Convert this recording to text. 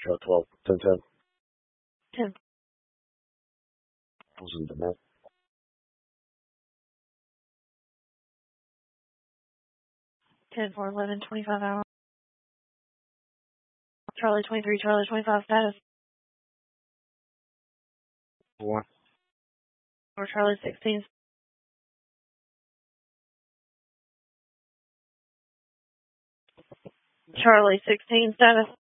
Shot 12, 10, 10. 10. Wasn't the net. Ten 4 11 25 hours. Charlie 23, Charlie 25 status. 4. Or Charlie 16. Charlie 16 status.